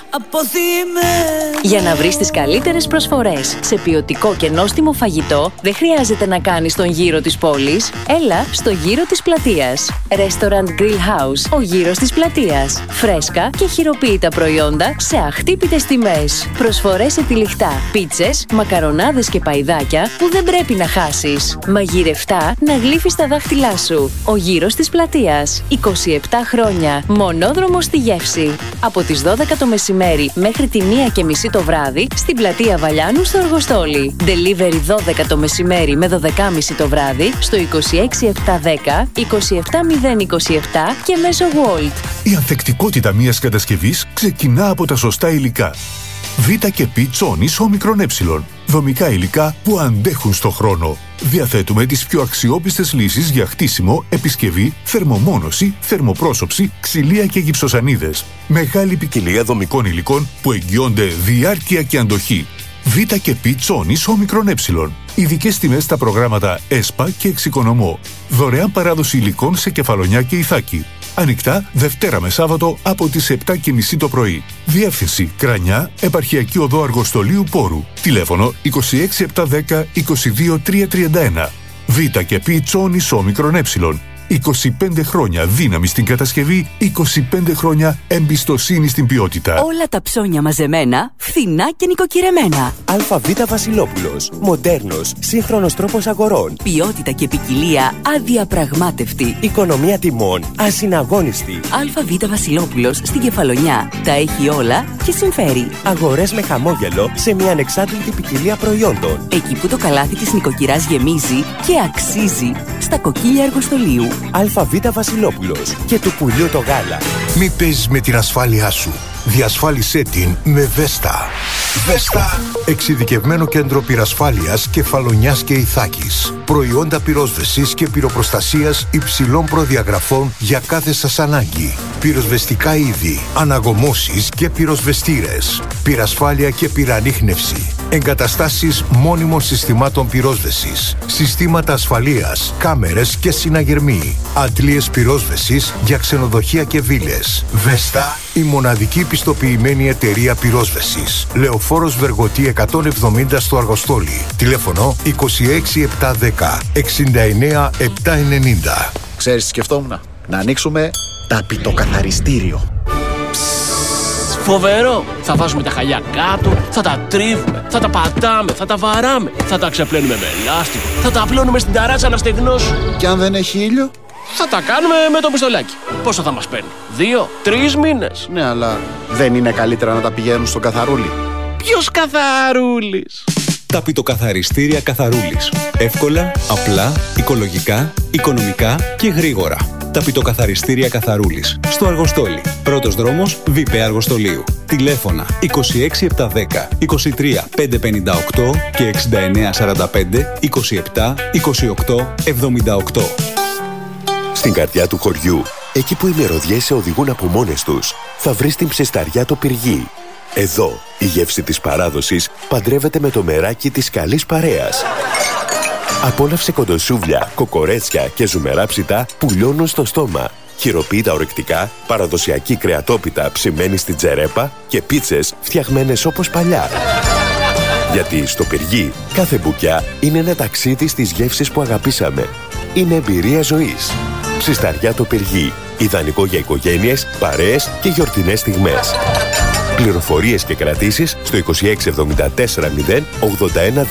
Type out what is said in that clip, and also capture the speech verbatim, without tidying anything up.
Για να βρεις τις καλύτερες προσφορές σε ποιοτικό και νόστιμο φαγητό, δεν χρειάζεται να κάνεις τον γύρο της πόλης. Έλα στο γύρο της πλατείας. Restaurant Grill House, ο γύρος της πλατείας. Φρέσκα και χειροποίητα προϊόντα σε αχτύπητες τιμές. Προσφορές σε τυλιχτά, πίτσες, μακαρονάδες και παϊδάκια που δεν πρέπει να χάσεις. Μαγειρευτά να γλύφεις τα δάχτυλά σου. Ο γύρος της πλατείας. είκοσι επτά χρόνια. Μονόδρομο στη Γεύση. Από τις δώδεκα το μεσημέρι μέχρι τη μία και μισή το βράδυ στην πλατεία Βαλιάνου στο Αργοστόλι. Delivery δώδεκα το μεσημέρι με δώδεκα και μισή το βράδυ στο είκοσι έξι επτακόσια δέκα είκοσι επτά μηδέν είκοσι επτά και μέσω Wolt. Η ανθεκτικότητα μιας κατασκευής ξεκινά από τα σωστά υλικά. Β και Π Τσόνης όμικρον ε. Δομικά υλικά που αντέχουν στο χρόνο. Διαθέτουμε τις πιο αξιόπιστες λύσεις για χτίσιμο, επισκευή, θερμομόνωση, θερμοπρόσωψη, ξυλία και γυψοσανίδες. Μεγάλη ποικιλία δομικών υλικών που εγγυώνται διάρκεια και αντοχή. Β και Π Τσόνης όμικρον ε. Ειδικές τιμές στα προγράμματα ΕΣΠΑ και Εξοικονομώ. Δωρεάν παράδοση υλικών σε Κεφαλονιά και Ιθάκη. Ανοιχτά Δευτέρα με Σάββατο από τις επτά και μισή το πρωί. Διεύθυνση Κρανιά, Επαρχιακή Οδό Αργοστολίου Πόρου. Τηλέφωνο είκοσι έξι επτακόσια δέκα είκοσι δύο τριακόσια τριάντα ένα. Β και Π Τσόνης όμικρον ε. είκοσι πέντε χρόνια δύναμη στην κατασκευή, είκοσι πέντε χρόνια εμπιστοσύνη στην ποιότητα. Όλα τα ψώνια μαζεμένα, φθηνά και νοικοκυρεμένα. ΑΒ Βασιλόπουλος. Μοντέρνος, σύγχρονος τρόπος αγορών. Ποιότητα και ποικιλία αδιαπραγμάτευτη. Οικονομία τιμών ασυναγώνιστη. ΑΒ Βασιλόπουλος στην Κεφαλονιά. Τα έχει όλα και συμφέρει. Αγορές με χαμόγελο σε μια ανεξάρτητη ποικιλία προϊόντων. Εκεί που το καλάθι της νοικοκυράς γεμίζει και αξίζει. Στα κοκκίλια Αργοστολίου. ΑΒ Βασιλόπουλος και του πουλιού το γάλα. Μη παίζεις με την ασφάλειά σου. Διασφάλισέ την με Βέστα. Βέστα. Εξειδικευμένο κέντρο πυρασφάλειας Κεφαλονιάς και Ιθάκης. Προϊόντα πυρόσβεσης και πυροπροστασίας υψηλών προδιαγραφών για κάθε σας ανάγκη. Πυροσβεστικά είδη, αναγωμώσεις και πυροσβεστήρες. Πυρασφάλεια και πυρανίχνευση. Εγκαταστάσεις μόνιμων συστημάτων πυρόσβεσης. Συστήματα ασφαλείας, κάμερες και συναγερμοί. Αντλίες πυρόσβεσης για ξενοδοχεία και βίλες. Βέστα, η μοναδική πιστοποιημένη εταιρεία πυρόσβεσης. Λεωφόρος Βεργοτή εκατόν εβδομήντα στο Αργοστόλι. Τηλέφωνο είκοσι έξι επτακόσια δέκα εξήντα εννέα επτακόσια ενενήντα. Ξέρεις τι σκεφτόμουν? Να ανοίξουμε ταπητοκαθαριστήριο. Φοβερό! Θα βάζουμε τα χαλιά κάτω, θα τα τρίβουμε, θα τα πατάμε, θα τα βαράμε, θα τα ξεπλένουμε με λάστιχο, θα τα απλώνουμε στην ταράτσα να στεγνώσουν. Και αν δεν έχει ήλιο? Θα τα κάνουμε με το πιστολάκι. Πόσο θα μας παίρνει? Δύο, τρεις μήνες. Ναι, αλλά δεν είναι καλύτερα να τα πηγαίνουν στον καθαρούλι? Ποιος καθαρούλης? Ταπητοκαθαριστήρια Καθαρούλης. Εύκολα, απλά, οικολογικά, οικονομικά και γρήγορα. Ταπητοκαθαριστήρια Καθαρούλης. Στο Αργοστόλι. Πρώτος δρόμος Β Αργοστολίου. Τηλέφωνα είκοσι έξι επτακόσια δέκα είκοσι τρία πεντακόσια πενήντα οκτώ και εξήντα εννέα σαράντα πέντε είκοσι επτά είκοσι οκτώ εβδομήντα οκτώ. Στην καρδιά του χωριού, εκεί που οι μυρωδιές σε οδηγούν από μόνες τους, θα βρεις την ψισταριά το Πυργί. Εδώ, η γεύση της παράδοσης παντρεύεται με το μεράκι της καλής παρέας. Απόλαυσε κοντοσούβλια, κοκορέτσια και ζουμερά ψητά που λιώνουν στο στόμα. Χειροποίητα ορεκτικά, παραδοσιακή κρεατόπιτα ψημένη στην τζερέπα και πίτσες φτιαγμένες όπως παλιά. Γιατί στο Πυργί κάθε μπουκιά είναι ένα ταξίδι στις γεύσεις που αγαπήσαμε. Είναι εμπειρία ζωής. Ψισταριά το Πυργί. Ιδανικό για οικογένειες, παρέες και γιορτινές στιγμές. Πληροφορίες και κρατήσεις στο είκοσι έξι εβδομήντα τέσσερα μηδέν ογδόντα ένα